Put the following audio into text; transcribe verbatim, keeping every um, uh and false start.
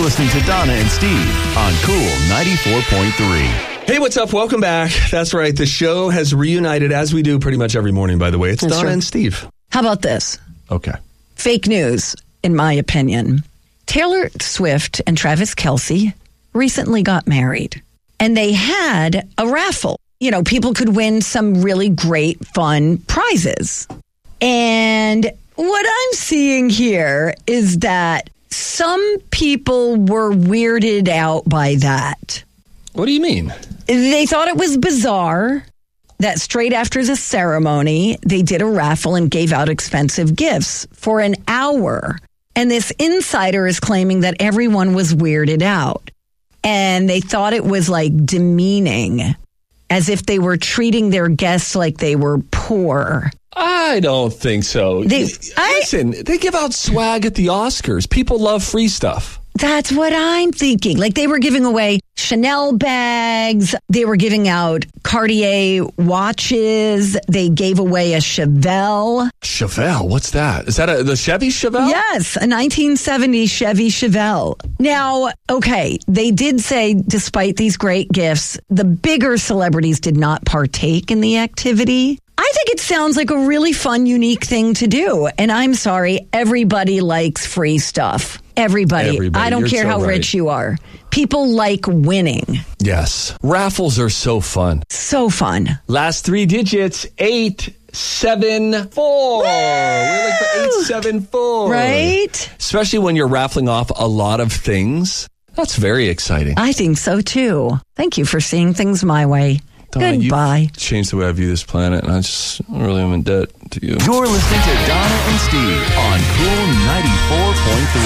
listening to Donna and Steve on Cool ninety-four point three. Hey, what's up? Welcome back. That's right. The show has reunited, as we do pretty much every morning, by the way. It's That's Donna true. and Steve. How about this? Okay. Fake news, in my opinion. Taylor Swift and Travis Kelce recently got married, and they had a raffle. You know, people could win some really great, fun prizes. And what I'm seeing here is that some people were weirded out by that. What do you mean? They thought it was bizarre that straight after the ceremony, they did a raffle and gave out expensive gifts for an hour. And this insider is claiming that everyone was weirded out. And they thought it was like demeaning, as if they were treating their guests like they were poor. I don't think so. They, Listen, I, they give out swag at the Oscars. People love free stuff. That's what I'm thinking. Like, they were giving away Chanel bags. They were giving out Cartier watches. They gave away a Chevelle. Chevelle? What's that? Is that a, the Chevy Chevelle? Yes, a nineteen seventy Chevy Chevelle. Now, okay, they did say, despite these great gifts, the bigger celebrities did not partake in the activity. I think it sounds like a really fun, unique thing to do. And I'm sorry, everybody likes free stuff. Everybody. Everybody. I don't You're care so how right. rich you are. People like winning. Yes. Raffles are so fun. So fun. Last three digits, eight seven four. We're like for eight seven four. Right? Especially when you're raffling off a lot of things. That's very exciting. I think so, too. Thank you for seeing things my way. Donna, Goodbye. You've changed the way I view this planet, and I just really am in debt to you. You're listening to Donna and Steve on Cool ninety-four point three.